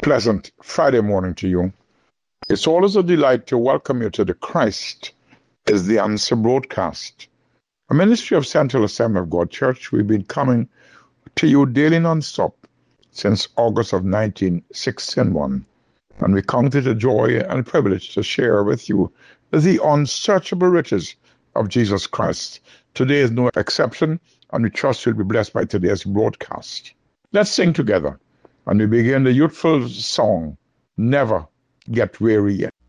Pleasant Friday morning to you. It's always a delight to welcome you to the Christ is the Answer broadcast, a ministry of Central Assembly of God Church. We've been coming to you daily non-stop since August of 1961, and we count it a joy and a privilege to share with you the unsearchable riches of Jesus Christ. Today is no exception, and we trust you'll be blessed by today's broadcast. Let's sing together, and we begin the youthful song, Never Get Weary Yet.